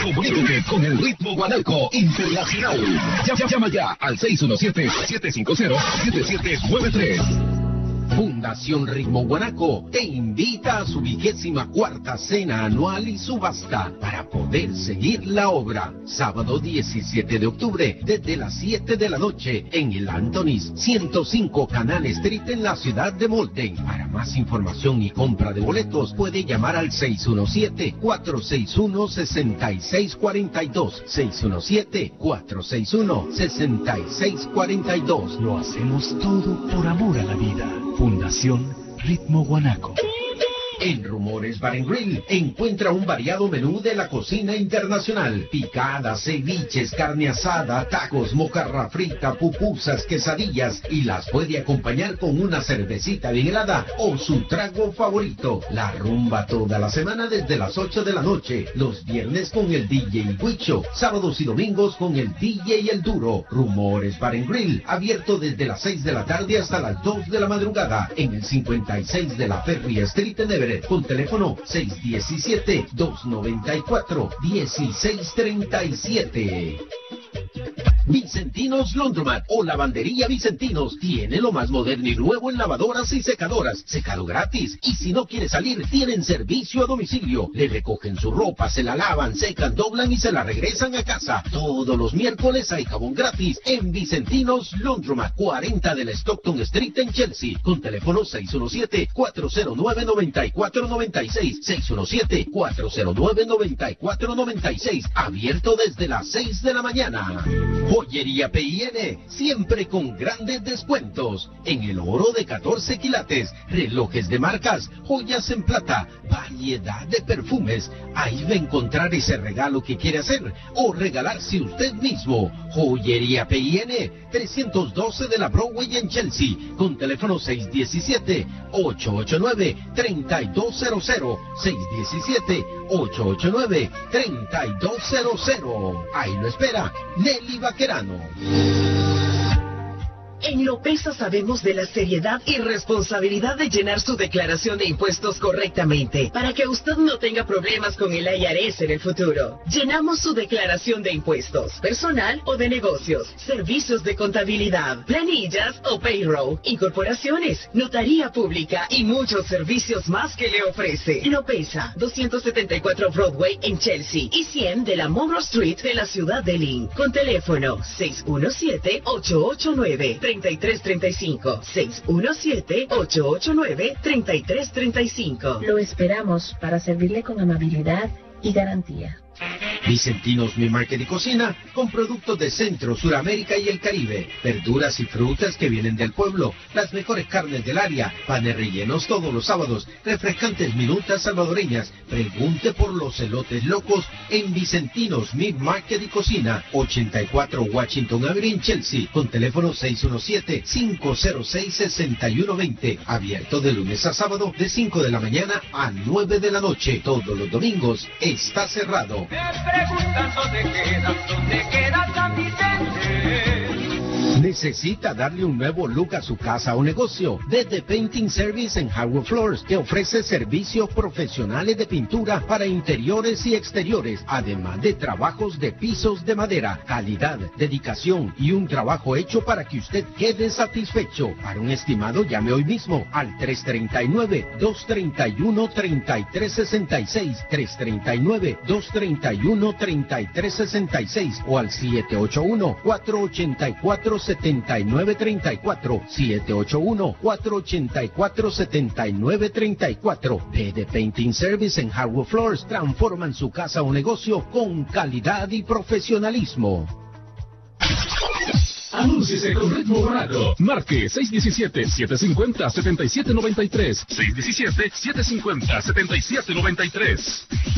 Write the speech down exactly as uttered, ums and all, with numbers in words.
Comunícate con el Ritmo Guanaco Internacional. Llama, llama ya al seis uno siete, siete cinco cero, siete siete nueve tres. Fundación Ritmo Guanaco te invita a su vigésima cuarta cena anual y subasta para poder seguir la obra. Sábado diecisiete de octubre desde las siete de la noche en el Anthony's ciento cinco Canal Street en la ciudad de Molten. Para más información y compra de boletos puede llamar al seis uno siete, cuatro seis uno, seis seis cuatro dos. seis uno siete, cuatro seis uno, seis seis cuatro dos. Lo hacemos todo por amor a la vida. Fundación Ritmo Guanaco. En Rumores Bar and Grill encuentra un variado menú de la cocina internacional. Picadas, ceviches, carne asada, tacos, mojarra frita, pupusas, quesadillas, y las puede acompañar con una cervecita bien helada o su trago favorito. La rumba toda la semana desde las ocho de la noche. Los viernes con el D J Huicho. Sábados y domingos con el D J El Duro. Rumores Bar and Grill, abierto desde las seis de la tarde hasta las dos de la madrugada. En el cincuenta y seis de la Ferry Street en Everett. Con teléfono seis uno siete, dos nueve cuatro, uno seis tres siete. Vicentinos Laundromat o Lavandería Vicentinos tiene lo más moderno y nuevo en lavadoras y secadoras. Secado gratis. Y si no quiere salir, tienen servicio a domicilio. Le recogen su ropa, se la lavan, secan, doblan y se la regresan a casa. Todos los miércoles hay jabón gratis en Vicentinos Laundromat, cuarenta de la Stockton Street en Chelsea. Con teléfono seis uno siete, cuatro cero nueve, nueve cuatro nueve seis. seis uno siete, cuatro cero nueve, nueve cuatro nueve seis. Abierto desde las seis de la mañana. Joyería P I N, siempre con grandes descuentos. En el oro de catorce quilates, relojes de marcas, joyas en plata, variedad de perfumes. Ahí va a encontrar ese regalo que quiere hacer o regalarse usted mismo. Joyería P I N, trescientos doce de la Broadway en Chelsea. Con teléfono seis uno siete, ocho ocho nueve, tres dos cero cero. seis uno siete, ocho ocho nueve, tres dos cero cero. Ahí lo espera Nelly Vaquerano. En Lopesa sabemos de la seriedad y responsabilidad de llenar su declaración de impuestos correctamente, para que usted no tenga problemas con el I R S en el futuro. Llenamos su declaración de impuestos, personal o de negocios, servicios de contabilidad, planillas o payroll, incorporaciones, notaría pública y muchos servicios más que le ofrece. Lopesa, doscientos setenta y cuatro Broadway en Chelsea y cien de la Monroe Street de la ciudad de Lynn. Con teléfono seis uno siete, ocho ocho nueve, tres tres tres cinco. seis uno siete, ocho ocho nueve, tres tres tres cinco. Lo esperamos para servirle con amabilidad y garantía. Vicentinos Mi Market y Cocina, con productos de Centro, Suramérica y el Caribe, verduras y frutas que vienen del pueblo, las mejores carnes del área, panes rellenos todos los sábados, refrescantes minutas salvadoreñas. Pregunte por los elotes locos en Vicentinos Mi Market y Cocina, ochenta y cuatro Washington Avenue en Chelsea, con teléfono seis uno siete, cinco cero seis, seis uno dos cero, abierto de lunes a sábado de cinco de la mañana a nueve de la noche. Todos los domingos está cerrado. Preguntan dónde queda, dónde queda San Vicente. ¿Necesita darle un nuevo look a su casa o negocio? Desde Painting Service en Hardwood Floors te ofrece servicios profesionales de pintura para interiores y exteriores, además de trabajos de pisos de madera, calidad, dedicación y un trabajo hecho para que usted quede satisfecho. Para un estimado, llame hoy mismo al tres tres nueve, dos tres uno, tres tres seis seis, tres tres nueve, dos tres uno, tres tres seis seis o al siete ocho uno, cuatro ocho cuatro, siete nueve tres cuatro, siete ocho uno, cuatro ocho cuatro, siete nueve tres cuatro. P D Painting Service en Hardwood Floors transforman su casa o negocio con calidad y profesionalismo. Anúnciese con Ritmo Guanaco. Marque seis uno siete, siete cinco cero, siete siete nueve tres. seis uno siete, siete cinco cero, siete siete nueve tres.